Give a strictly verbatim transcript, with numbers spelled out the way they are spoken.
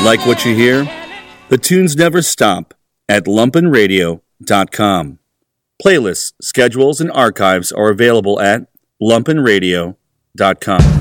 Like what you hear? The tunes never stop at lumpen radio dot com. Playlists, schedules, and archives are available at lumpen radio dot com.